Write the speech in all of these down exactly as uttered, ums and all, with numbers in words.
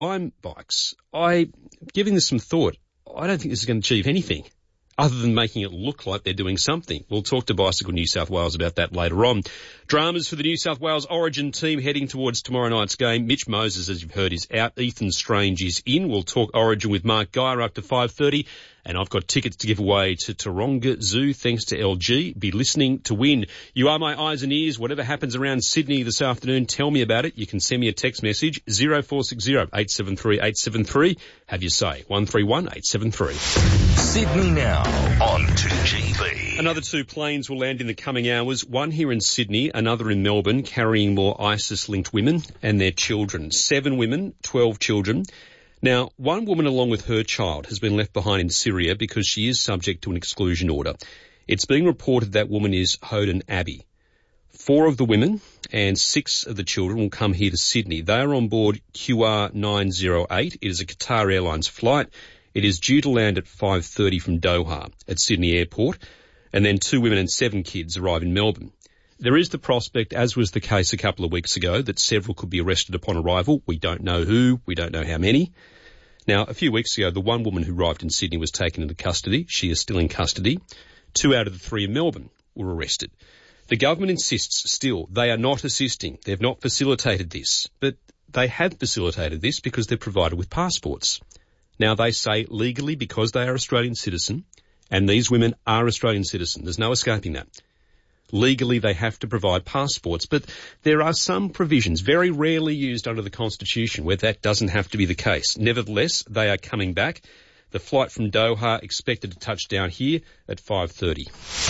I'm bikes. I, giving this some thought, I don't think this is going to achieve anything other than making it look like they're doing something. We'll talk to Bicycle New South Wales about that later on. Dramas for the New South Wales Origin team heading towards tomorrow night's game. Mitch Moses, as you've heard, is out. Ethan Strange is in. We'll talk Origin with Mark Geyer up to five thirty. And I've got tickets to give away to Taronga Zoo thanks to L G. Be listening to win. You are my eyes and ears. Whatever happens around Sydney this afternoon, tell me about it. You can send me a text message, zero four six zero, eight seven three, eight seven three. Have your say, one three one, eight seven three. Sydney Now on two G B. Another two planes will land in the coming hours, one here in Sydney, another in Melbourne, carrying more ISIS-linked women and their children. Seven women, twelve children. Now, one woman along with her child has been left behind in Syria because she is subject to an exclusion order. It's being reported that woman is Hoden Abbey. Four of the women and six of the children will come here to Sydney. They are on board Q R nine oh eight. It is a Qatar Airlines flight. It is due to land at five thirty from Doha at Sydney Airport. And then two women and seven kids arrive in Melbourne. There is the prospect, as was the case a couple of weeks ago, that several could be arrested upon arrival. We don't know who. We don't know how many. Now, a few weeks ago, the one woman who arrived in Sydney was taken into custody. She is still in custody. Two out of the three in Melbourne were arrested. The government insists still they are not assisting. They've not facilitated this. But they have facilitated this because they're provided with passports. Now, they say legally because they are Australian citizen, and these women are Australian citizen. There's no escaping that. Legally, they have to provide passports, but there are some provisions, very rarely used under the Constitution, where that doesn't have to be the case. Nevertheless, they are coming back. The flight from Doha expected to touch down here at five thirty.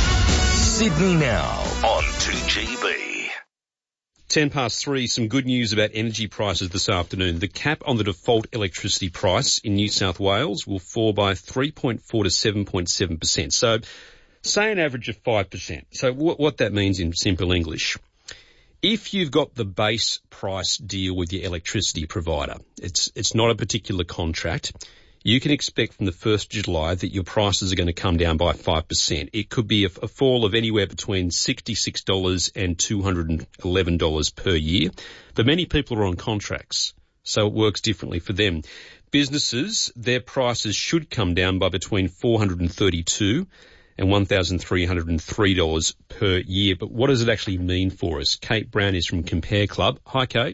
Sydney Now on two G B. Ten past three, some good news about energy prices this afternoon. The cap on the default electricity price in New South Wales will fall by three point four to seven point seven percent. So, say an average of five percent. So what, what that means in simple English, if you've got the base price deal with your electricity provider, it's it's not a particular contract, you can expect from the first of July that your prices are going to come down by five percent. It could be a, a fall of anywhere between sixty-six dollars and two hundred eleven dollars per year. But many people are on contracts, so it works differently for them. Businesses, their prices should come down by between four hundred thirty-two dollars and one thousand three hundred three dollars per year. But what does it actually mean for us? Kate Brown is from Compare Club. Hi, Kate.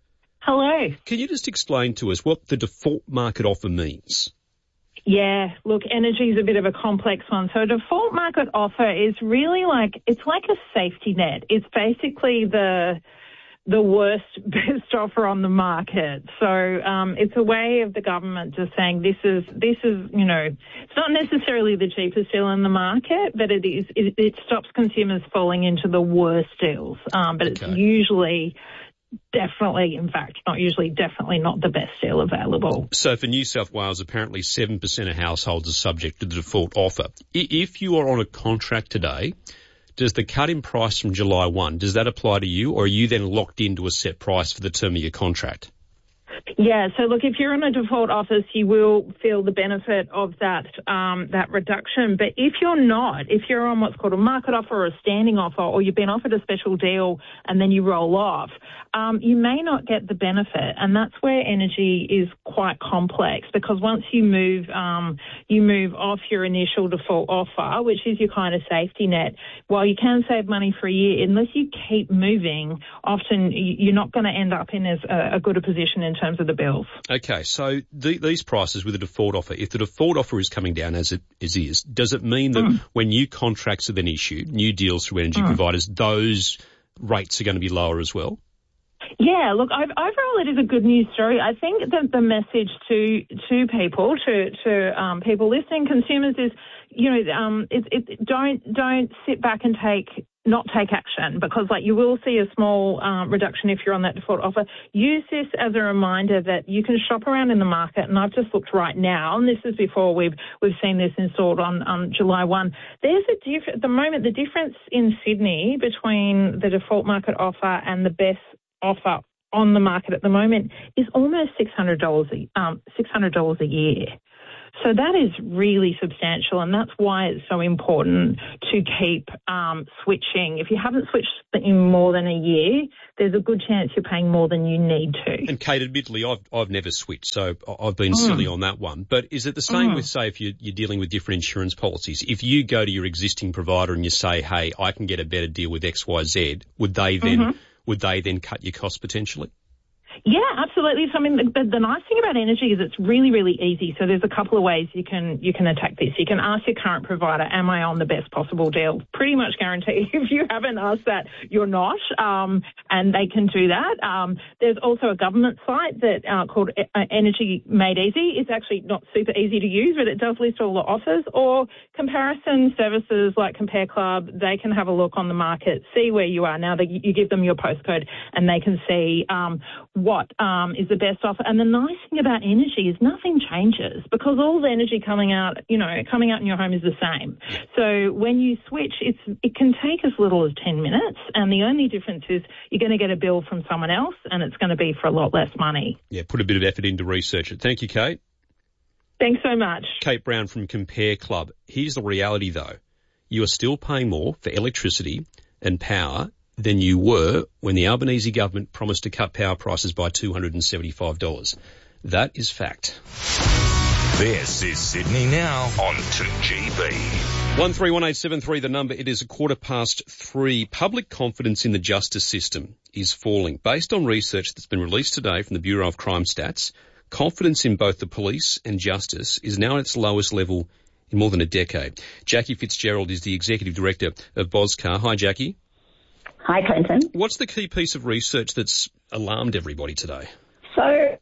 Hello. Can you just explain to us what the default market offer means? Yeah, look, energy is a bit of a complex one. So a default market offer is really like, it's like a safety net. It's basically the the worst, best offer on the market. So um, it's a way of the government just saying this is, this is, you know, it's not necessarily the cheapest deal in the market, but it is, it, it stops consumers falling into the worst deals. Um, but okay. It's usually definitely, in fact, not usually, definitely not the best deal available. So for New South Wales, apparently seven percent of households are subject to the default offer. If you are on a contract today, does the cut in price from July first, does that apply to you, or are you then locked into a set price for the term of your contract? Yeah, so look, if you're on a default office, you will feel the benefit of that um, that reduction. But if you're not, if you're on what's called a market offer or a standing offer, or you've been offered a special deal and then you roll off, um, you may not get the benefit. And that's where energy is quite complex, because once you move, um, you move off your initial default offer, which is your kind of safety net, while you can save money for a year, unless you keep moving, often you're not going to end up in as a, a good a position in terms of the bills. Okay, so the, these prices with a default offer, if the default offer is coming down as it as is, does it mean that mm. when new contracts are then issued, new deals through energy mm. providers, those rates are going to be lower as well? Yeah, look, overall it is a good news story. I think that the message to to people, to to um, people listening, consumers, is, you know, um, it, it, don't don't sit back and take not take action, because like you will see a small um, reduction if you're on that default offer. Use this as a reminder that you can shop around in the market, and I've just looked right now, and this is before we've we've seen this installed on um, July first. There's a diff- at the moment, the difference in Sydney between the default market offer and the best offer on the market at the moment is almost six hundred dollars a, um, six hundred dollars a year. So that is really substantial, and that's why it's so important to keep um, switching. If you haven't switched in more than a year, there's a good chance you're paying more than you need to. And Kate, admittedly, I've I've never switched, so I've been mm. silly on that one. But is it the same mm. with, say, if you're, you're dealing with different insurance policies? If you go to your existing provider and you say, hey, I can get a better deal with X Y Z, would they then mm-hmm. would they then cut your costs potentially? Yeah, absolutely. So, I mean, the, the nice thing about energy is it's really, really easy. So there's a couple of ways you can you can attack this. You can ask your current provider, am I on the best possible deal? Pretty much guarantee if you haven't asked that, you're not, um, and they can do that. Um, there's also a government site that uh, called Energy Made Easy. It's actually not super easy to use, but it does list all the offers. Or comparison services like Compare Club, they can have a look on the market, see where you are. Now, they, you give them your postcode and they can see um, what um, is the best offer. And the nice thing about energy is nothing changes because all the energy coming out, you know, coming out in your home is the same. So when you switch, it's it can take as little as ten minutes, and the only difference is you're going to get a bill from someone else, and it's going to be for a lot less money. Yeah, put a bit of effort into research it. Thank you, Kate. Thanks so much. Kate Brown from Compare Club. Here's the reality, though. You are still paying more for electricity and power than you were when the Albanese government promised to cut power prices by two hundred seventy-five dollars. That is fact. This is Sydney Now on two G B. one three one eight seven three, the number. It is a quarter past three. Public confidence in the justice system is falling. Based on research that's been released today from the Bureau of Crime Stats, confidence in both the police and justice is now at its lowest level in more than a decade. Jackie Fitzgerald is the Executive Director of BOSCAR. Hi, Jackie. Hi, Clinton. What's the key piece of research that's alarmed everybody today? So,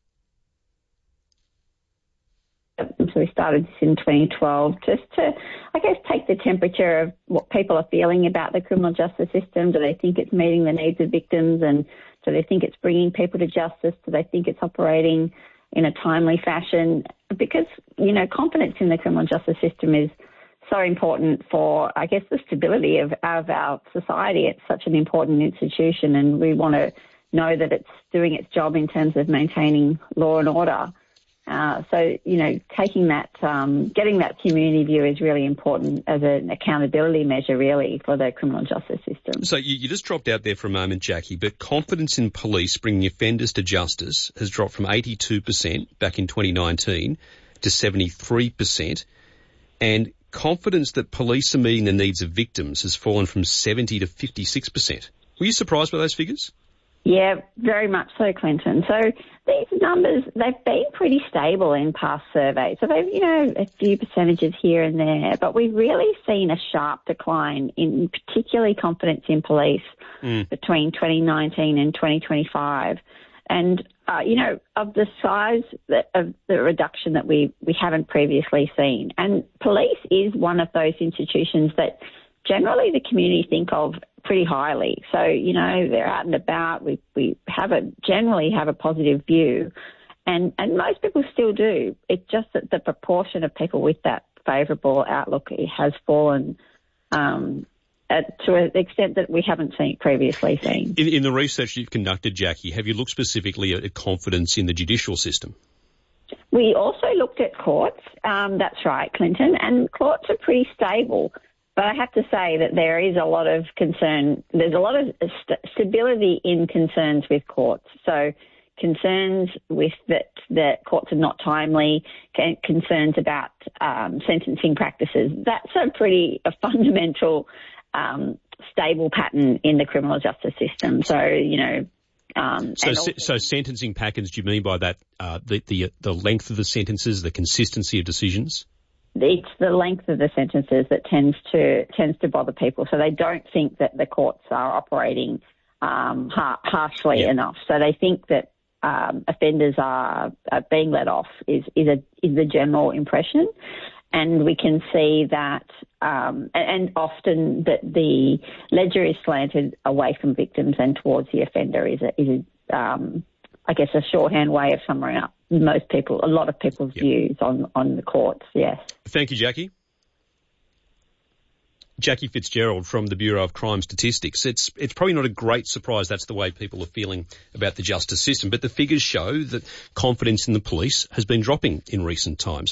so we started this in twenty twelve just to, I guess, take the temperature of what people are feeling about the criminal justice system. Do they think it's meeting the needs of victims, and do they think it's bringing people to justice? Do they think it's operating in a timely fashion? Because, you know, confidence in the criminal justice system is so important for, I guess, the stability of, of our society. It's such an important institution, and we want to know that it's doing its job in terms of maintaining law and order. Uh, so, you know, taking that, um, getting that community view is really important as an accountability measure, really, for the criminal justice system. So you, you just dropped out there for a moment, Jackie, but confidence in police bringing offenders to justice has dropped from eighty-two percent back in twenty nineteen to seventy-three percent, and confidence that police are meeting the needs of victims has fallen from seventy to fifty-six percent. Were you surprised by those figures? Yeah, very much so, Clinton. So these numbers, they've been pretty stable in past surveys. So they've, you know, a few percentages here and there, but we've really seen a sharp decline in particularly confidence in police mm. between twenty nineteen and twenty twenty-five. And, uh, you know, of the size that, of the reduction that we, we haven't previously seen. And police is one of those institutions that generally the community think of pretty highly. So, you know, they're out and about. We we have a generally have a positive view, and, and most people still do. It's just that the proportion of people with that favourable outlook has fallen um, at, to an extent that we haven't seen previously seen. In, in the research you've conducted, Jackie, have you looked specifically at confidence in the judicial system? We also looked at courts. Um, that's right, Clinton, and courts are pretty stable. But I have to say that there is a lot of concern. There's a lot of st- stability in concerns with courts. So concerns with that the courts are not timely, concerns about um, sentencing practices. That's a pretty a fundamental um, stable pattern in the criminal justice system. So, you know. Um, so, also, so sentencing patterns, do you mean by that uh, the, the the length of the sentences, the consistency of decisions? It's the length of the sentences that tends to tends to bother people. So they don't think that the courts are operating um, har- harshly yeah. enough. So they think that um, offenders are, are being let off is is a is the general impression, and we can see that, um, and, and often that the ledger is slanted away from victims and towards the offender is a, is a, um, I guess a shorthand way of summing up most people, a lot of people's yep. views on, on the courts, yes. Thank you, Jackie. Jackie Fitzgerald from the Bureau of Crime Statistics. It's it's probably not a great surprise that's the way people are feeling about the justice system, but the figures show that confidence in the police has been dropping in recent times.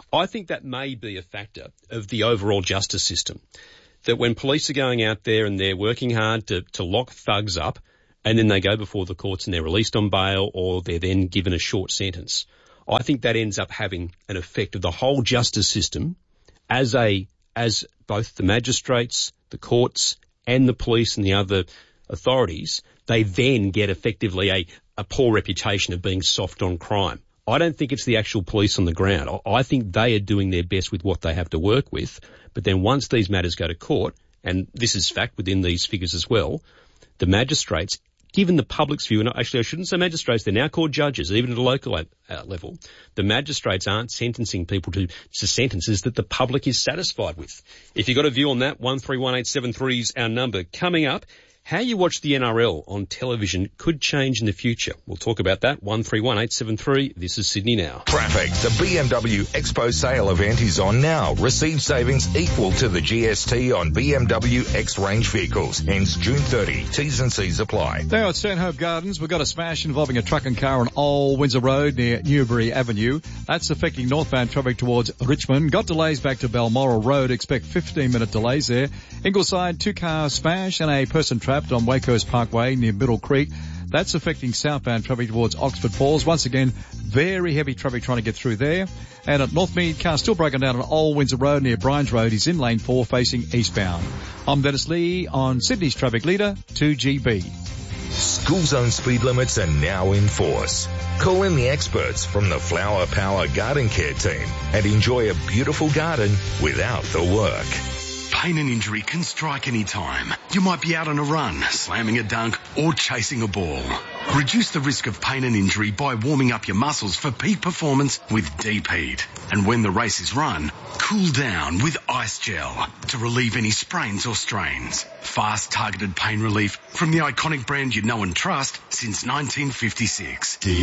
I think that may be a factor of the overall justice system, that when police are going out there and they're working hard to, to lock thugs up, and then they go before the courts and they're released on bail, or they're then given a short sentence, I think that ends up having an effect of the whole justice system as a as both the magistrates, the courts, and the police and the other authorities, they then get effectively a, a poor reputation of being soft on crime. I don't think it's the actual police on the ground. I think they are doing their best with what they have to work with. But then once these matters go to court, and this is fact within these figures as well, the magistrates, given the public's view, and actually I shouldn't say magistrates, they're now called judges, even at a local uh, level, the magistrates aren't sentencing people to, to sentences that the public is satisfied with. If you've got a view on that, one three one eight seven three is our number. Coming up, how you watch the N R L on television could change in the future. We'll talk about that. one three one eight seven three. This is Sydney Now. Traffic. The B M W Expo sale event is on now. Receive savings equal to the G S T on B M W X-Range vehicles. Ends June thirtieth. T's and C's apply. There at Stanhope Gardens, we've got a smash involving a truck and car on Old Windsor Road near Newbury Avenue. That's affecting northbound traffic towards Richmond. Got delays back to Balmoral Road. Expect fifteen minute delays there. Ingleside, two car smash and a person trapped on Wakehurst Parkway near Middle Creek. That's affecting southbound traffic towards Oxford Falls. Once again, very heavy traffic trying to get through there. And at Northmead, car still broken down on Old Windsor Road near Bryans Road. He's in lane four facing eastbound. I'm Dennis Lee on Sydney's traffic leader, two G B. School zone speed limits are now in force. Call in the experts from the Flower Power Garden Care team and enjoy a beautiful garden without the work. Pain and injury can strike any time. You might be out on a run, slamming a dunk, or chasing a ball. Reduce the risk of pain and injury by warming up your muscles for peak performance with Deep Heat. And when the race is run, cool down with Ice Gel to relieve any sprains or strains. Fast, targeted pain relief from the iconic brand you know and trust since nineteen fifty-six. Deep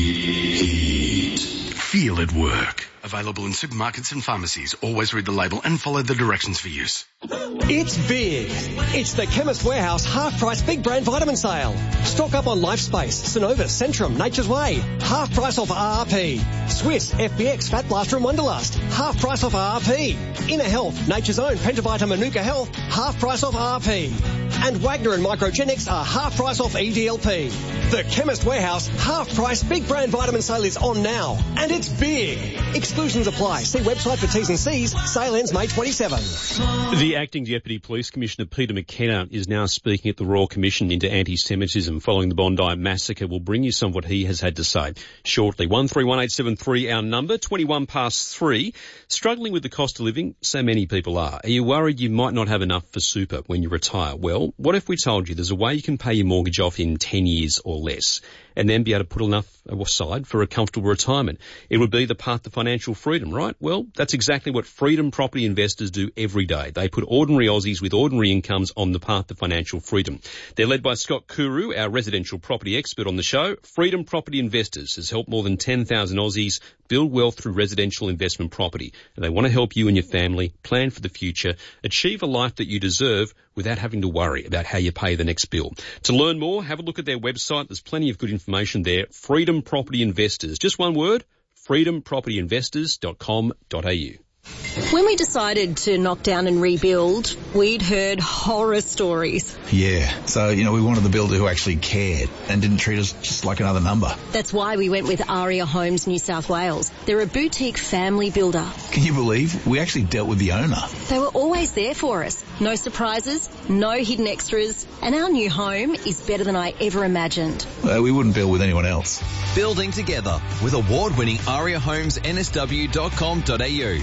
Heat. Feel it work. Available in supermarkets and pharmacies. Always read the label and follow the directions for use. It's big. It's the Chemist Warehouse half-price big brand vitamin sale. Stock up on LifeSpace, Synovus, Centrum, Nature's Way. Half price off R R P. Swiss, F B X, Fat Blaster and Wonderlust. Half price off R R P. Inner Health, Nature's Own, Pentavita Manuka Health. Half price off R R P. And Wagner and Microgenics are half price off E D L P. The Chemist Warehouse half price big brand vitamin sale is on now. And it's big. Exclusions apply. See website for T's and C's. Sale ends May twenty-seventh. The Acting Deputy Police Commissioner Peter McKenna is now speaking at the Royal Commission into Anti-Semitism following the Bondi massacre. We'll bring you some of what he has had to say shortly. one three one eight seven three, our number, twenty-one past three. Struggling with the cost of living? So many people are. Are you worried you might not have enough for super when you retire? Well, what if we told you there's a way you can pay your mortgage off in ten years or less and then be able to put enough aside for a comfortable retirement? It would be the path to financial freedom, right? Well, that's exactly what Freedom Property Investors do every day. They put ordinary Aussies with ordinary incomes on the path to financial freedom. They're led by Scott Kuru, our residential property expert on the show. Freedom Property Investors has helped more than ten thousand Aussies build wealth through residential investment property. And they want to help you and your family plan for the future, achieve a life that you deserve without having to worry about how you pay the next bill. To learn more, have a look at their website. There's plenty of good information there. Freedom Property Investors. Just one word, freedom property investors dot com dot a u. When we decided to knock down and rebuild, we'd heard horror stories. Yeah, so, you know, we wanted the builder who actually cared and didn't treat us just like another number. That's why we went with Aria Homes New South Wales. They're a boutique family builder. Can you believe? We actually dealt with the owner. They were always there for us. No surprises, no hidden extras, and our new home is better than I ever imagined. Well, we wouldn't build with anyone else. Building together with award-winning aria homes n s w dot com dot a u.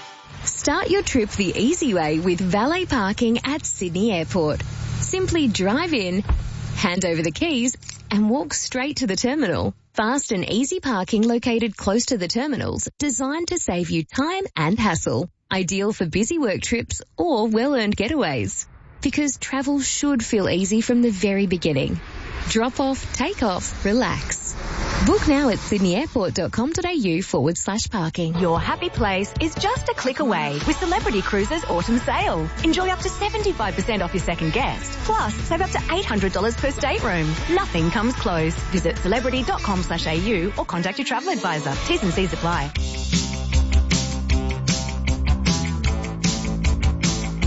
Start your trip the easy way with valet parking at Sydney Airport. Simply drive in, hand over the keys, and walk straight to the terminal. Fast and easy parking located close to the terminals, designed to save you time and hassle. Ideal for busy work trips or well-earned getaways. Because travel should feel easy from the very beginning. Drop off, take off, relax. Book now at sydney airport dot com dot a u forward slash parking. Your happy place is just a click away with Celebrity Cruises Autumn Sale. Enjoy up to seventy-five percent off your second guest. Plus, save up to eight hundred dollars per stateroom. Nothing comes close. Visit celebrity dot com slash a u or contact your travel advisor. T's and C's apply.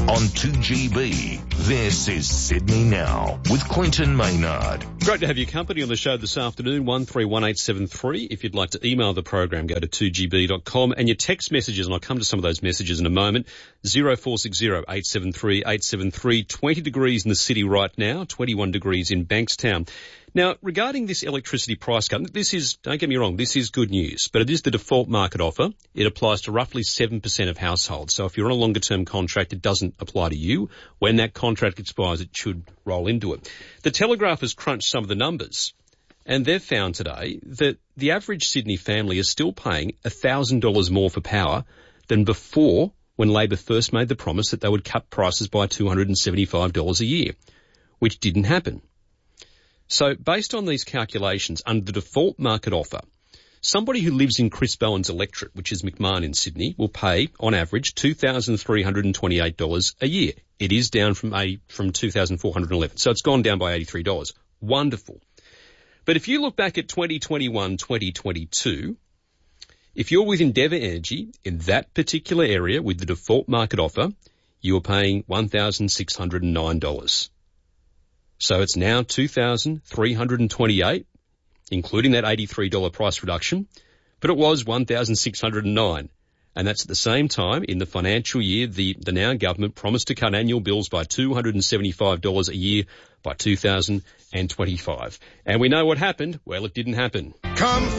On two G B, this is Sydney Now with Clinton Maynard. Great to have your company on the show this afternoon, one three one eight seven three. If you'd like to email the program, go to two G B dot com, and your text messages, and I'll come to some of those messages in a moment, zero four six zero eight seven three eight seven three. twenty degrees in the city right now, twenty-one degrees in Bankstown. Now, regarding this electricity price cut, this is, don't get me wrong, this is good news, but it is the default market offer. It applies to roughly seven percent of households. So if you're on a longer term contract, it doesn't apply to you. When that contract expires, it should roll into it. The Telegraph has crunched some of the numbers, and they've found today that the average Sydney family is still paying one thousand dollars more for power than before, when Labor first made the promise that they would cut prices by two hundred seventy-five dollars a year, which didn't happen. So based on these calculations, under the default market offer, somebody who lives in Chris Bowen's electorate, which is McMahon in Sydney, will pay, on average, two thousand three hundred twenty-eight dollars a year. It is down from a, from two thousand four hundred eleven dollars, so it's gone down by eighty-three dollars. Wonderful. But if you look back at twenty twenty-one, twenty twenty-two, if you're with Endeavour Energy in that particular area with the default market offer, you are paying one thousand six hundred nine dollars. So it's now two thousand three hundred twenty-eight dollars, including that eighty-three dollars price reduction, but it was one thousand six hundred nine dollars. And that's at the same time in the financial year the, the now government promised to cut annual bills by two hundred seventy-five dollars a year by two thousand twenty-five. And we know what happened. Well, it didn't happen. Come